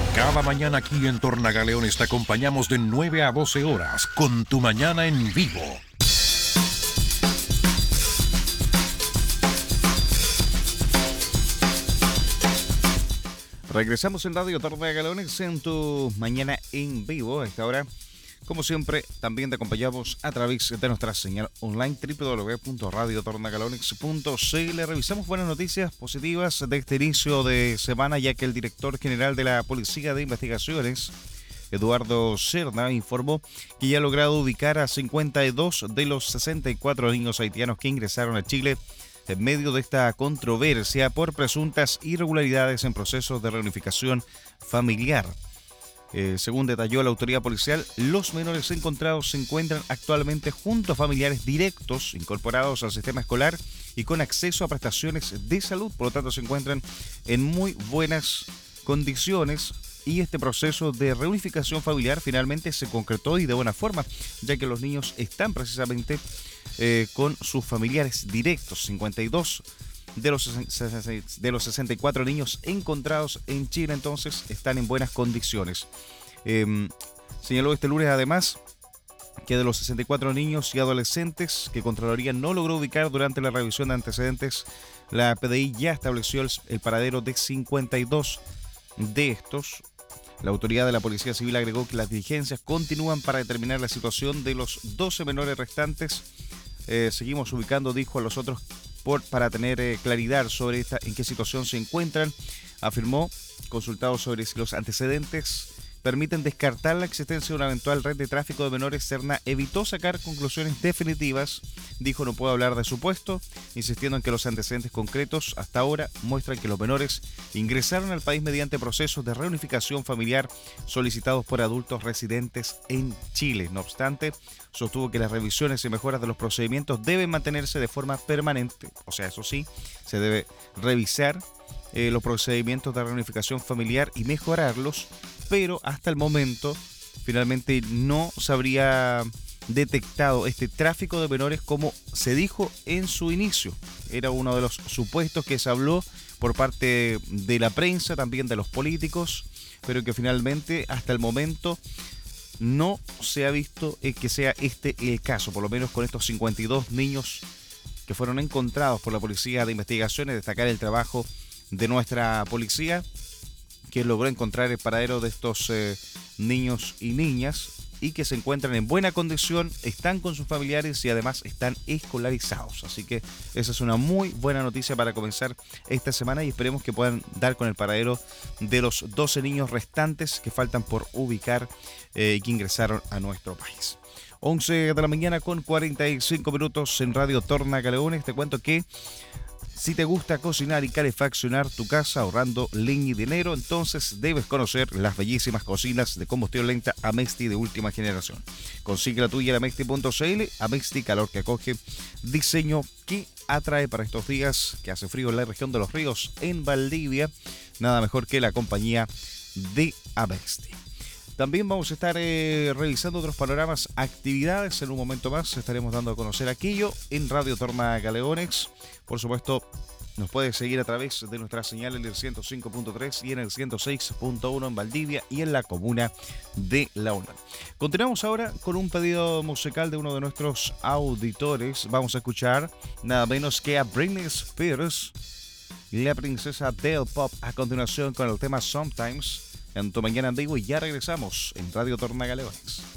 Cada mañana aquí en Tornagaleones te acompañamos de 9 a 12 horas con Tu Mañana en Vivo. Regresamos en Radio Tornagaleones en Tu Mañana en Vivo. A esta hora, como siempre, también te acompañamos a través de nuestra señal online www.radiotornagaleones.cl. Revisamos buenas noticias positivas de este inicio de semana, ya que el director general de la Policía de Investigaciones, Eduardo Cerda, informó que ya ha logrado ubicar a 52 de los 64 niños haitianos que ingresaron a Chile en medio de esta controversia por presuntas irregularidades en procesos de reunificación familiar. Según detalló la autoridad policial, los menores encontrados se encuentran actualmente junto a familiares directos incorporados al sistema escolar y con acceso a prestaciones de salud. Por lo tanto, se encuentran en muy buenas condiciones y este proceso de reunificación familiar finalmente se concretó y de buena forma, ya que los niños están precisamente con sus familiares directos. 52 de los 64 niños encontrados en Chile entonces están en buenas condiciones. Señaló este lunes además que de los 64 niños y adolescentes que Contraloría no logró ubicar durante la revisión de antecedentes, la PDI ya estableció el paradero de 52 de estos. La autoridad de la Policía Civil agregó que las diligencias continúan para determinar la situación de los 12 menores restantes. Seguimos ubicando, dijo, a los otros para tener claridad sobre en qué situación se encuentran. Afirmó, consultado sobre si los antecedentes permiten descartar la existencia de una eventual red de tráfico de menores, Cerna evitó sacar conclusiones definitivas. Dijo no puedo hablar de supuesto, insistiendo en que los antecedentes concretos hasta ahora muestran que los menores ingresaron al país mediante procesos de reunificación familiar solicitados por adultos residentes en Chile. No obstante, sostuvo que las revisiones y mejoras de los procedimientos deben mantenerse de forma permanente. O sea, eso sí, se debe revisar los procedimientos de reunificación familiar y mejorarlos, pero hasta el momento finalmente no se habría detectado este tráfico de menores como se dijo en su inicio. Era uno de los supuestos que se habló por parte de la prensa, también de los políticos, pero que finalmente hasta el momento no se ha visto que sea este el caso, por lo menos con estos 52 niños que fueron encontrados por la Policía de Investigaciones. Destacar el trabajo de nuestra policía, que logró encontrar el paradero de estos niños y niñas y que se encuentran en buena condición, están con sus familiares y además están escolarizados. Así que esa es una muy buena noticia para comenzar esta semana y esperemos que puedan dar con el paradero de los 12 niños restantes que faltan por ubicar y que ingresaron a nuestro país. 11 de la mañana con 45 minutos en Radio Tornagaleones. Te cuento que si te gusta cocinar y calefaccionar tu casa ahorrando leña y dinero, entonces debes conocer las bellísimas cocinas de combustión lenta Amexti de última generación. Consigue la tuya en amexti.cl. Amexti, calor que acoge, diseño que atrae para estos días que hace frío en la región de Los Ríos, en Valdivia. Nada mejor que la compañía de Amexti. También vamos a estar revisando otros panoramas, actividades. En un momento más estaremos dando a conocer aquello en Radio Tornagaleones. Por supuesto, nos puedes seguir a través de nuestra señal en el 105.3 y en el 106.1 en Valdivia y en la comuna de La Unión. Continuamos ahora con un pedido musical de uno de nuestros auditores. Vamos a escuchar nada menos que a Britney Spears, la princesa del pop, a continuación con el tema Sometimes. En Tu Mañana en Vivo y ya regresamos en Radio Tornagaleones.